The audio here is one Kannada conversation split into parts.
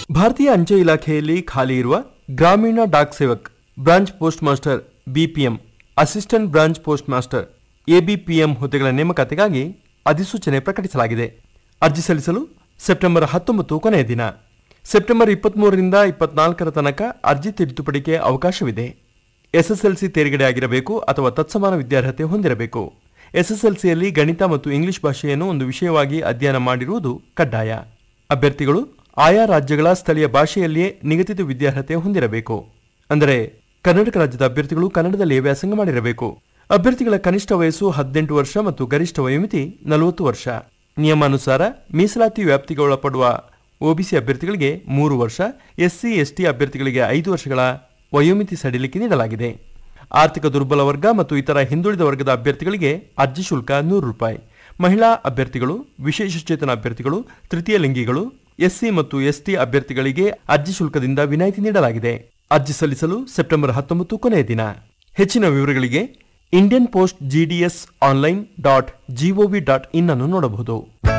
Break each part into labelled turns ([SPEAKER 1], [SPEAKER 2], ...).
[SPEAKER 1] ಭಾರತೀಯ ಅಂಚೆ ಇಲಾಖೆಯಲ್ಲಿ ಖಾಲಿ ಇರುವ ಗ್ರಾಮೀಣ dock Sevak branch post master BPM, assistant branch post master ABPM ಹುದ್ದೆಗಳ ನೇಮಕಾತಿಗಾಗಿ ಅಧಿಸೂಚನೆ ಪ್ರಕಟಿಸಲಾಗಿದೆ. ಅರ್ಜಿ ಸಲ್ಲಿಸಲು ಸೆಪ್ಟೆಂಬರ್ 19 ಕೊನೆಯ ದಿನ. ಸೆಪ್ಟೆಂಬರ್ 23ರಿಂದ 24 ತನಕ ಅರ್ಜಿ ತಿದ್ದುಪಡಿಗೆ ಅವಕಾಶವಿದೆ. ಎಸ್ಎಸ್ಎಲ್ಸಿ ತೇರ್ಗಡೆ ಆಗಿರಬೇಕು ಅಥವಾ ತತ್ಸಮಾನ ವಿದ್ಯಾರ್ಹತೆ ಹೊಂದಿರಬೇಕು. ಎಸ್ಎಸ್ಎಲ್ಸಿಯಲ್ಲಿ ಗಣಿತ ಮತ್ತು ಇಂಗ್ಲಿಷ್ ಭಾಷೆಯನ್ನು ಒಂದು ವಿಷಯವಾಗಿ ಅಧ್ಯಯನ ಮಾಡಿರುವುದು ಕಡ್ಡಾಯ. ಅಭ್ಯರ್ಥಿಗಳು ಆಯಾ ರಾಜ್ಯಗಳ ಸ್ಥಳೀಯ ಭಾಷೆಯಲ್ಲಿಯೇ ನಿಗದಿತ ವಿದ್ಯಾರ್ಹತೆ ಹೊಂದಿರಬೇಕು. ಅಂದರೆ ಕರ್ನಾಟಕ ರಾಜ್ಯದ ಅಭ್ಯರ್ಥಿಗಳು ಕನ್ನಡದಲ್ಲಿಯೇ ವ್ಯಾಸಂಗ ಮಾಡಿರಬೇಕು. ಅಭ್ಯರ್ಥಿಗಳ ಕನಿಷ್ಠ ವಯಸ್ಸು 18 ವರ್ಷ ಮತ್ತು ಗರಿಷ್ಠ ವಯೋಮಿತಿ 40 ವರ್ಷ. ನಿಯಮಾನುಸಾರ ಮೀಸಲಾತಿ ವ್ಯಾಪ್ತಿಗೆ ಒಳಪಡುವ ಒಬಿಸಿ ಅಭ್ಯರ್ಥಿಗಳಿಗೆ 3 ವರ್ಷ, ಎಸ್ಸಿ ಎಸ್ಟಿ ಅಭ್ಯರ್ಥಿಗಳಿಗೆ 5 ವರ್ಷಗಳ ವಯೋಮಿತಿ ಸಡಿಲಿಕೆ ನೀಡಲಾಗಿದೆ. ಆರ್ಥಿಕ ದುರ್ಬಲ ವರ್ಗ ಮತ್ತು ಇತರ ಹಿಂದುಳಿದ ವರ್ಗದ ಅಭ್ಯರ್ಥಿಗಳಿಗೆ ಅರ್ಜಿ ಶುಲ್ಕ ₹100. ಮಹಿಳಾ ಅಭ್ಯರ್ಥಿಗಳು, ವಿಶೇಷಚೇತನ ಅಭ್ಯರ್ಥಿಗಳು, ತೃತೀಯ ಲಿಂಗಿಗಳು, ಎಸ್ಸಿ ಮತ್ತು ಎಸ್ಟಿ ಅಭ್ಯರ್ಥಿಗಳಿಗೆ ಅರ್ಜಿ ಶುಲ್ಕದಿಂದ ವಿನಾಯಿತಿ ನೀಡಲಾಗಿದೆ. ಅರ್ಜಿ ಸಲ್ಲಿಸಲು ಸೆಪ್ಟೆಂಬರ್ 19 ಕೊನೆಯ ದಿನ. ಹೆಚ್ಚಿನ ವಿವರಗಳಿಗೆ ಇಂಡಿಯನ್ ಪೋಸ್ಟ್ GDS online.gov.in ಅನ್ನು ನೋಡಬಹುದು.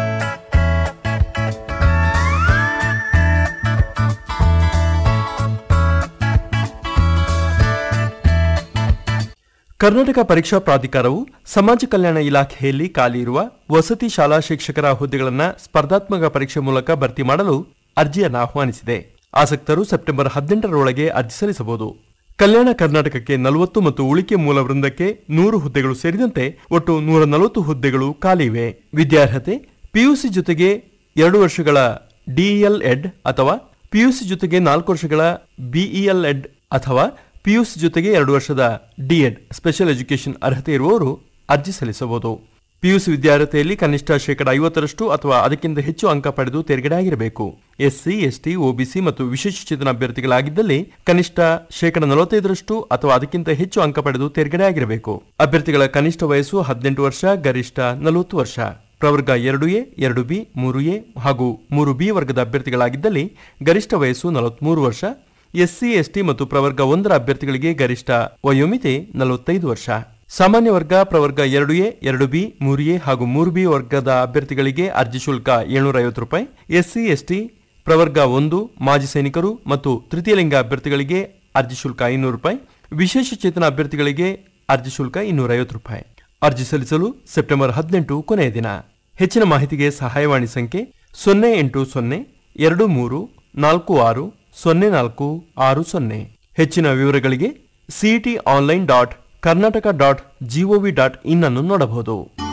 [SPEAKER 1] ಕರ್ನಾಟಕ ಪರೀಕ್ಷಾ ಪ್ರಾಧಿಕಾರವು ಸಮಾಜ ಕಲ್ಯಾಣ ಇಲಾಖೆಯಲ್ಲಿ ಖಾಲಿ ಇರುವ ವಸತಿ ಶಾಲಾ ಶಿಕ್ಷಕರ ಹುದ್ದೆಗಳನ್ನು ಸ್ಪರ್ಧಾತ್ಮಕ ಪರೀಕ್ಷೆ ಮೂಲಕ ಭರ್ತಿ ಮಾಡಲು ಅರ್ಜಿಯನ್ನು ಆಹ್ವಾನಿಸಿದೆ. ಆಸಕ್ತರು ಸೆಪ್ಟೆಂಬರ್ 18ರೊಳಗೆ ಅರ್ಜಿ ಸಲ್ಲಿಸಬಹುದು. ಕಲ್ಯಾಣ ಕರ್ನಾಟಕಕ್ಕೆ 40 ಮತ್ತು ಉಳಿಕೆ ಮೂಲ ವೃಂದಕ್ಕೆ 100 ಹುದ್ದೆಗಳು ಸೇರಿದಂತೆ ಒಟ್ಟು 140 ಹುದ್ದೆಗಳು ಖಾಲಿ ಇವೆ. ವಿದ್ಯಾರ್ಹತೆ ಪಿಯುಸಿ ಜೊತೆಗೆ 2 ವರ್ಷಗಳ DEL-ED ಅಥವಾ ಪಿಯುಸಿ ಜೊತೆಗೆ 4 ವರ್ಷಗಳ BEL-ED ಅಥವಾ ಪಿಯುಸಿ ಜೊತೆಗೆ 2 ವರ್ಷದ DED ಸ್ಪೆಷಲ್ ಎಜುಕೇಷನ್ ಅರ್ಹತೆ ಇರುವವರು ಅರ್ಜಿ ಸಲ್ಲಿಸಬಹುದು. ಪಿಯುಸಿ ವಿದ್ಯಾರ್ಹತೆಯಲ್ಲಿ ಕನಿಷ್ಠ 50% ಅಥವಾ ಅದಕ್ಕಿಂತ ಹೆಚ್ಚು ಅಂಕ ಪಡೆದು ತೇರ್ಗಡೆ ಆಗಿರಬೇಕು. ಎಸ್ಸಿ, ಎಸ್ಟಿ, ಒಬಿಸಿ ಮತ್ತು ವಿಶೇಷಚೇತನ ಅಭ್ಯರ್ಥಿಗಳಾಗಿದ್ದಲ್ಲಿ ಕನಿಷ್ಠ 45% ಅಥವಾ ಅದಕ್ಕಿಂತ ಹೆಚ್ಚು ಅಂಕ ಪಡೆದು ತೇರ್ಗಡೆ ಆಗಿರಬೇಕು. ಅಭ್ಯರ್ಥಿಗಳ ಕನಿಷ್ಠ ವಯಸ್ಸು 18 ವರ್ಷ, ಗರಿಷ್ಠ 40 ವರ್ಷ. ಪ್ರವರ್ಗ 2A, 2B, 3A ಹಾಗೂ 3B ವರ್ಗದ ಅಭ್ಯರ್ಥಿಗಳಾಗಿದ್ದಲ್ಲಿ ಗರಿಷ್ಠ ವಯಸ್ಸು 43 ವರ್ಷ. ಎಸ್ಸಿ, ಎಸ್ಟಿ ಮತ್ತು ಪ್ರವರ್ಗ 1ರ ಅಭ್ಯರ್ಥಿಗಳಿಗೆ ಗರಿಷ್ಠ ವಯೋಮಿತಿ 45 ವರ್ಷ. ಸಾಮಾನ್ಯ ವರ್ಗ ಪ್ರವರ್ಗ 2A, 2B, 3A ಹಾಗೂ 3B ವರ್ಗದ ಅಭ್ಯರ್ಥಿಗಳಿಗೆ ಅರ್ಜಿ ಶುಲ್ಕ ₹750. ಎಸ್ಸಿ, ಎಸ್ಟಿ, ಪ್ರವರ್ಗ 1, ಮಾಜಿ ಸೈನಿಕರು ಮತ್ತು ತೃತೀಯ ಲಿಂಗ ಅಭ್ಯರ್ಥಿಗಳಿಗೆ ಅರ್ಜಿ ಶುಲ್ಕ ₹500. ವಿಶೇಷಚೇತನ ಅಭ್ಯರ್ಥಿಗಳಿಗೆ ಅರ್ಜಿ ಶುಲ್ಕ ₹250. ಅರ್ಜಿ ಸಲ್ಲಿಸಲು ಸೆಪ್ಟೆಂಬರ್ 18 ಕೊನೆಯ ದಿನ. ಹೆಚ್ಚಿನ ಮಾಹಿತಿಗೆ ಸಹಾಯವಾಣಿ ಸಂಖ್ಯೆ 08023460460. ಹೆಚ್ಚಿನ ವಿವರಗಳಿಗೆ CET online.karnataka.gov.in ಅನ್ನು ನೋಡಬಹುದು.